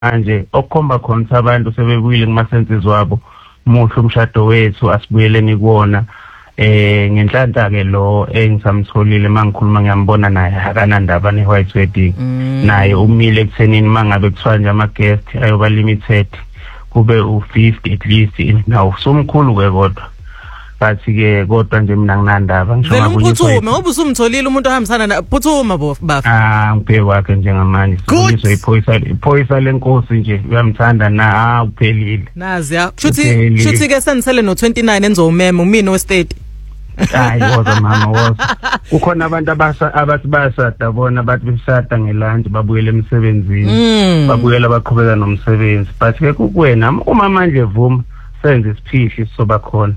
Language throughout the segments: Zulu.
manje okukhomba khona ukuthi abantu sebebuyile kuma-senses wabo muhle umshado wethu asibuyeleni kuwona ngenhlanhla ke lo engisamtholile mangikhuluma ngiyambona naye akanandaba ne-white wedding naye umile ekuthenini mangabe kuthiwa nje ama-guest ayoba limited kube u-50 at least now somkhulu ke kodwa bathi-ke kodwa nje mina nginandaba vele umphuthume ngoba usumtholile umuntu ohambisana phuthuma bafa ngibheke kwakhe njengamanje sifundiswe iphoyisa lenkosi nje uyamthanda na uphelile nazi ya shuthi ke sendisele no-29 enzowumeme umina westate hayi woza mama woza kukhona abantu abathi bayashada bona bathi beshada ngelanje babuyela emsebenzini babuyela baqhubeka nomsebenzi but ke kuwena uma manje vuma senze isiphihli soba khona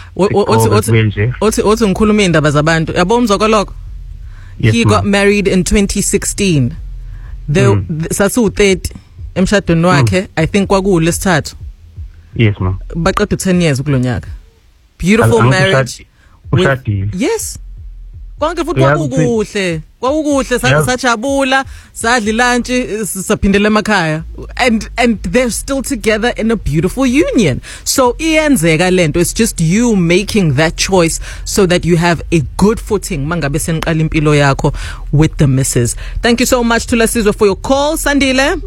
othi ngikhuluma indaba zabantu yabo umzokoloko he got married in 2016 sasu-30 emshadweni wakhe I think kwakulesithathu yes ma baqeda 10 years kulonyaka beautiful marriage ushadile yes konke futhi kwakukuhle sajabula sadla lunch saphindela emakhaya and they're still together in a beautiful union. So iyenzeka lento, it's just you making that choice so that you have a good footing mangabe seniqala impilo yakho with the missus. Thank you so much Thulasizwe for your call. Sandile.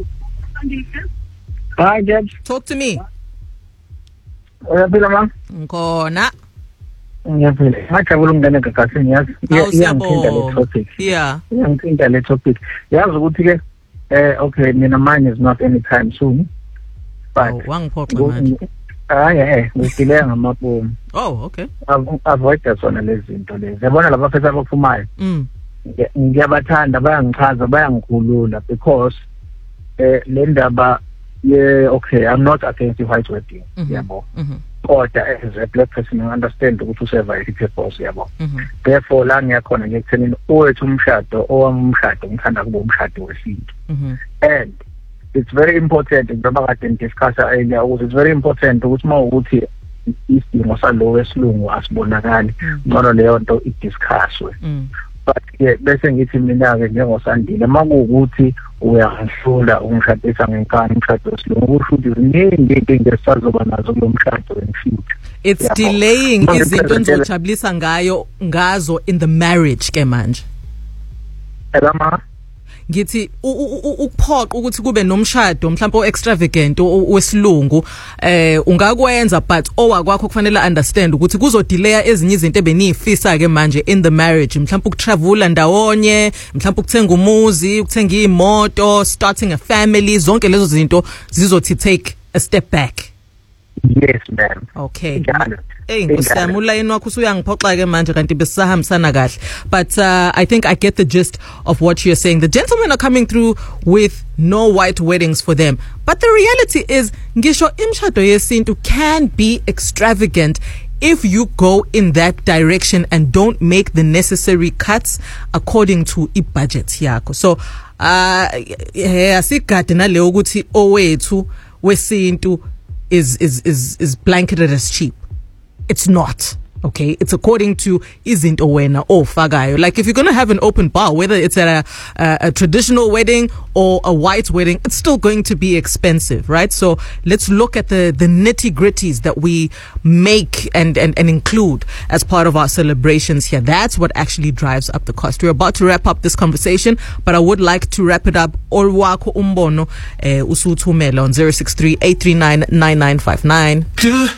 Hi Deb. Talk to me. Uyaphila mama? Ngkhona. Ngiyaphila. Ngajabula ungene gagasini yazi. Iyangithinta le topic. Yeah. Iyangithinta le topic. Yazi ukuthi ke okay mina mine is not anytime soon. But wangiphoxa manje. Ngidile ngamabomu. Oh, okay. Avoid zona lezi zinto lezi. Yabona laba phela abaphumayo. Ngiyabathanda bayangichaza bayangikhulula because le ndaba okay, I'm not against the white wedding. Yabo. Kodwa as a black person I understand ukuthi usurvive i-purpose yabo. Therefore la ngiyakhona ngekuthenini owethu umshado owamumshado ngithanda kube umshado wesintu. And it's very important ngoba kade discuss earlier ukuthi it's very important ukuthi mawukuthi isidingo salo wesilungu asibonakali ngcono leyo nto idiscusswe. But bese ngithi mina ke njengosandile makuwukuthi uyahlula umshadisa ngenkani umshado wesilungu kusho ukuthi ziningi izinto esizoba nazo kulo mshado wefuture. It's delaying izinto enzojabulisa ngazo in the marriage ke manje. Elama ngithi ukuphoqa ukuthi kube nomshado mhlawumbe o-extravagant wesilungu ungakwenza but owakwakho kufanele understand ukuthi kuzodelaya ezinye izinto ebenifisa ke manje in the marriage mhlawumbe ukutravela ndawonye mhlawumbe ukuthenga umuzi ukuthenga imoto starting a family zonke lezo zinto zizothi take a step back. Yes ma'am. Okay. Ngosiyami ulayini wakho usuyangiphoxa ke manje kanti besahambisana kahle. But I think I get the gist of what you're saying. The gentlemen are coming through with no white weddings for them. But the reality is ngisho imshado yesintu can be extravagant if you go in that direction and don't make the necessary cuts according to i-budget yakho. So asigade nale ukuthi owethu wesintu is blanketed as cheap. It's not. Okay, it's according to izinto wena ofakayo. Like if you're going to have an open bar, whether it's at a traditional wedding or a white wedding, it's still going to be expensive, right? So let's look at the nitty-gritties that we make and include as part of our celebrations here. That's what actually drives up the cost. We're about to wrap up this conversation, but I would like to wrap it up. Olwako umbono usuthumela on 063-839-9959.